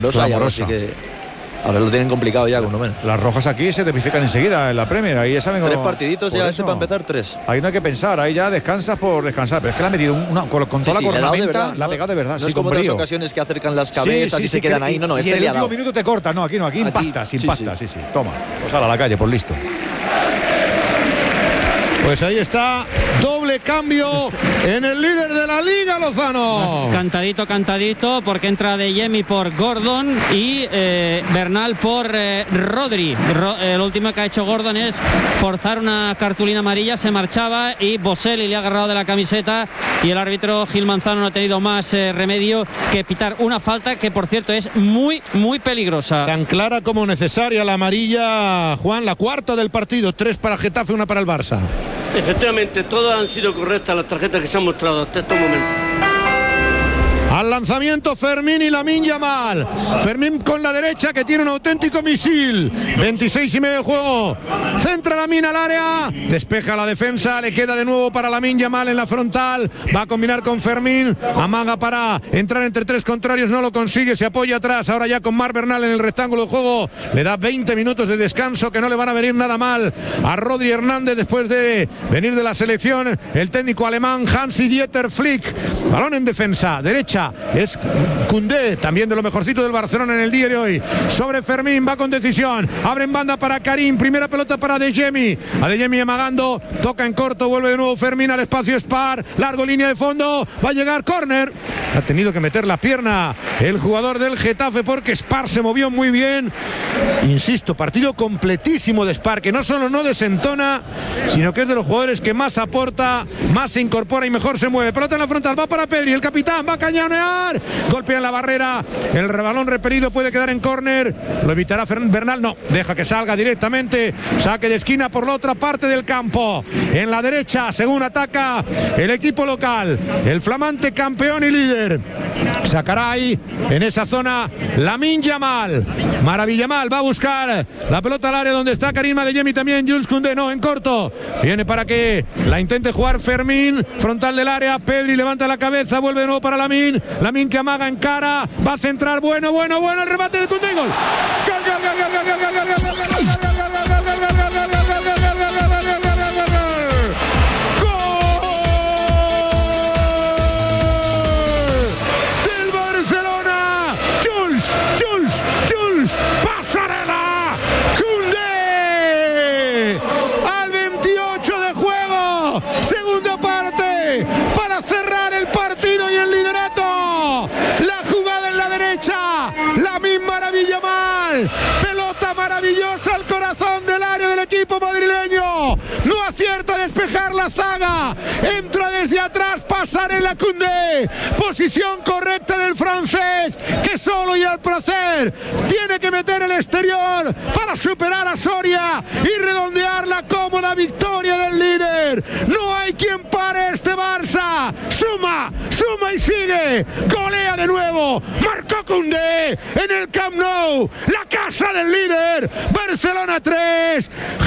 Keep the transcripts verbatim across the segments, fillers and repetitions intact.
Así que ahora lo tienen complicado ya, con lo menos. Las rojas aquí se tipifican enseguida en la Premier. Ahí ya saben tres cómo, partiditos ya, este para empezar tres. Ahí no hay que pensar, ahí ya descansas por descansar. Pero es que le ha metido una, con, con toda sí, la sí, cornamenta, la ha no, pegado de verdad. No sí, es como con otras brío. ocasiones que acercan las cabezas sí, sí, y se sí, quedan que, ahí. No, no, y este en el le ha último dado. minuto te corta. No, aquí no, aquí, aquí impactas, sí, impactas, sí. sí, sí. Toma, pues a la calle, por listo. Pues ahí está, doble cambio en el líder de la Liga, Lozano. Cantadito, cantadito, porque entra De Jemi por Gordon y eh, Bernal por eh, Rodri. Ro, eh, lo último que ha hecho Gordon es forzar una cartulina amarilla, se marchaba y Boselli le ha agarrado de la camiseta y el árbitro Gil Manzano no ha tenido más eh, remedio que pitar una falta que, por cierto, es muy, muy peligrosa. Tan clara como necesaria la amarilla, Juan, la cuarta del partido, tres para Getafe, una para el Barça. Efectivamente, todas han sido correctas las tarjetas que se han mostrado hasta estos momentos. Al lanzamiento Fermín y Lamine Yamal. Fermín con la derecha, que tiene un auténtico misil. veintiséis y medio de juego. Centra Lamine al área. Despeja la defensa. Le queda de nuevo para Lamine Yamal en la frontal. Va a combinar con Fermín. Amaga para entrar entre tres contrarios. No lo consigue. Se apoya atrás. Ahora ya con Marc Bernal en el rectángulo de juego. Le da veinte minutos de descanso que no le van a venir nada mal a Rodri Hernández después de venir de la selección. El técnico alemán Hansi-Dieter Flick. Balón en defensa. Derecha. Es Koundé, también de lo mejorcito del Barcelona en el día de hoy. Sobre Fermín, va con decisión. Abre en banda para Karim. Primera pelota para De Jemi. A De Jemi amagando. Toca en corto. Vuelve de nuevo Fermín al espacio Spar. Largo, línea de fondo. Va a llegar córner. Ha tenido que meter la pierna el jugador del Getafe porque Spar se movió muy bien. Insisto, partido completísimo de Spar, que no solo no desentona, sino que es de los jugadores que más aporta, más se incorpora y mejor se mueve. Pelota en la frontal. Va para Pedri. El capitán va a cañonear. Golpea en la barrera. El rebalón repelido puede quedar en córner. Lo evitará Bernal. No, deja que salga directamente. Saque de esquina por la otra parte del campo. En la derecha, según ataca el equipo local, el flamante campeón y líder. Sacará ahí, en esa zona, Lamine Yamal. Maravillamal va a buscar la pelota al área donde está Karim Adeyemi también. Jules Koundé, no, en corto. Viene para que la intente jugar Fermín. Frontal del área. Pedri levanta la cabeza. Vuelve de nuevo para Lamine. Lamine que amaga en cara. Va a centrar. Bueno, bueno, bueno. El remate de Koundé. Gol. Gol, gol, gol, gol, gol, gol, gol, gol, gol, gol, pelota maravillosa al corazón del área del equipo madrileño. No acierta a despejar la zaga. Entra desde atrás Pasarela Koundé. Posición correcta del francés, que solo y al placer tiene que meter el exterior para superar a Soria y redondear la cómoda victoria del líder. No hay quien pare este Barça. Suma, suma y sigue. Golea de nuevo. Marcó Koundé en el Camp Nou. La casa del líder. Barcelona tres,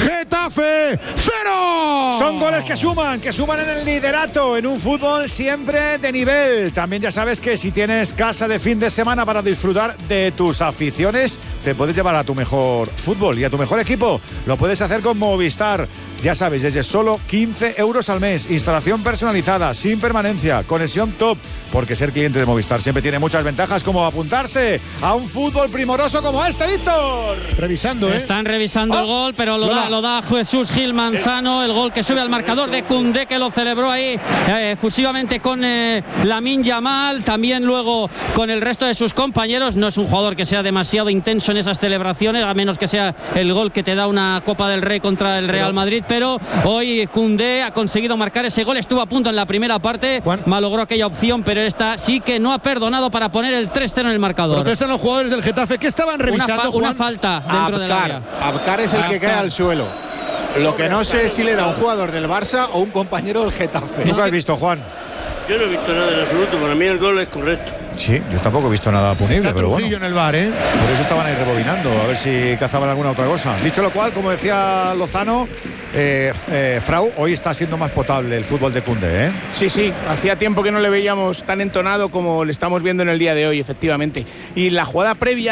Getafe cero. Son goles que suman, que suman en el liderato, en un fútbol siempre de nivel. También ya sabes que si tienes casa de fin de semana para disfrutar de tus aficiones, te puedes llevar a tu mejor fútbol y a tu mejor equipo. Lo puedes hacer con Movistar. Ya sabes, desde solo quince euros al mes. Instalación personalizada, sin permanencia, conexión top. Porque ser cliente de Movistar siempre tiene muchas ventajas, como apuntarse a un fútbol primoroso como este, Víctor. Revisando, ¿eh? Están revisando oh. el gol, pero lo, lo, da, da. lo da Jesús Gil Manzano. El gol que sube al marcador de Koundé, que lo celebró ahí eh, efusivamente con eh, Lamine Yamal. También luego con el resto de sus compañeros. No es un jugador que sea demasiado intenso en esas celebraciones, a menos que sea el gol que te da una Copa del Rey contra el Real Madrid. Pero hoy Koundé ha conseguido marcar ese gol. Estuvo a punto en la primera parte, Juan. malogró aquella opción, pero esta sí que no ha perdonado para poner el tres cero en el marcador. Protestan los jugadores del Getafe. ¿Qué estaban revisando, una, fa Juan? una falta dentro Abkar. del área. Abkar es el Abkar. que cae al suelo. Lo que no sé es si le da un jugador del Barça o un compañero del Getafe. ¿Tú qué has visto, Juan? Yo no he visto nada en absoluto. Para mí el gol es correcto. Sí, yo tampoco he visto nada punible, Está pero bueno. en el bar, ¿eh? Por eso estaban ahí rebobinando, a ver si cazaban alguna otra cosa. Dicho lo cual, como decía Lozano, eh, eh, Frau, hoy está siendo más potable el fútbol de Koundé, ¿eh? Sí, sí, hacía tiempo que no le veíamos tan entonado como le estamos viendo en el día de hoy, efectivamente. Y la jugada previa